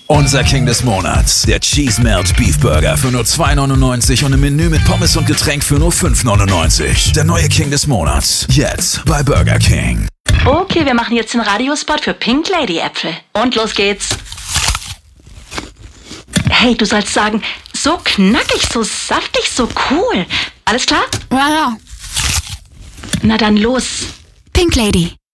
Unser King des Monats. Der Cheese Melt Beef Burger für nur 2,99 und im Menü mit Pommes und Getränk für nur 5,99. Der neue King des Monats. Jetzt bei Burger King. Okay, wir machen jetzt den Radiospot für Pink Lady Äpfel. Und los geht's. Hey, du sollst sagen, so knackig, so saftig, so cool. Alles klar? Ja. Na dann los. Pink Lady.